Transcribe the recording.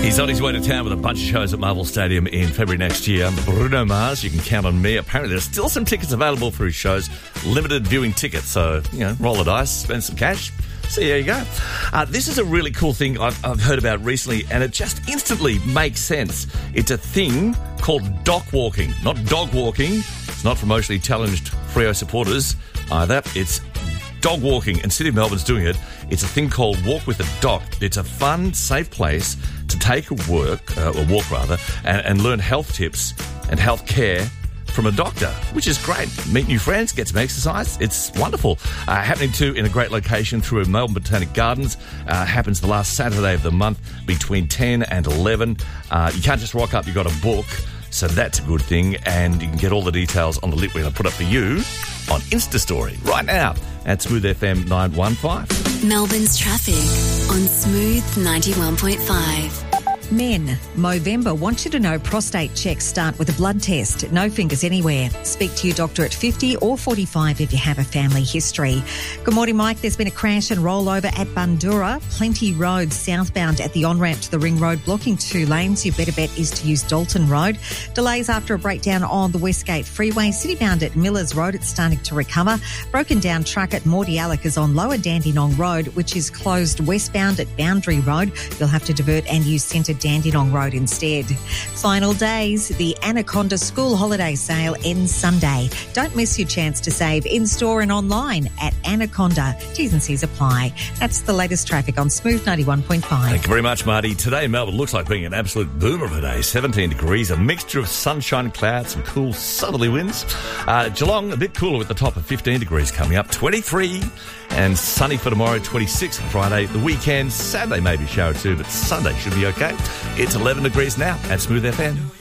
He's on his way to town with a bunch of shows at Marvel Stadium in February next year. Bruno Mars, you can count on me. Apparently there's still some tickets available for his shows. Limited viewing tickets, so, roll the dice, spend some cash. See how you go. This is a really cool thing I've heard about recently, and it just instantly makes sense. It's a thing called dock walking, not dog walking. It's not for emotionally challenged Freo supporters either. It's dog walking, and City of Melbourne's doing it. It's a thing called Walk with a Doc. It's a fun, safe place to take a walk, and learn health tips and health care from a doctor, which is great. Meet new friends, get some exercise. It's wonderful. Happening too in a great location through Melbourne Botanic Gardens. Happens the last Saturday of the month between 10 and 11. You can't just rock up, you've got to book. So that's a good thing, and you can get all the details on the link we're going to put up for you on Insta Story right now at Smooth FM 915. Melbourne's traffic on Smooth 91.5. Men, Movember wants you to know prostate checks start with a blood test. No fingers anywhere. Speak to your doctor at 50 or 45 if you have a family history. Good morning, Mike. There's been a crash and rollover at Bundoora. Plenty Road southbound at the on-ramp to the Ring Road, blocking 2 lanes. Your better bet is to use Dalton Road. Delays after a breakdown on the Westgate Freeway. Citybound at Millers Road, it's starting to recover. Broken down truck at Mordialloc is on Lower Dandenong Road, which is closed westbound at Boundary Road. You'll have to divert and use Centre Dandenong Road instead. Final days, the Anaconda School Holiday Sale ends Sunday. Don't miss your chance to save in-store and online at Anaconda. T's and C's apply. That's the latest traffic on Smooth 91.5. Thank you very much, Marty. Today in Melbourne looks like being an absolute boomer of a day. 17 degrees, a mixture of sunshine and clouds, some cool southerly winds. Geelong, a bit cooler with the top of 15 degrees coming up. 23 and sunny for tomorrow, 26 on Friday. The weekend, Saturday maybe shower too, but Sunday should be okay. It's 11 degrees now at Smooth FM.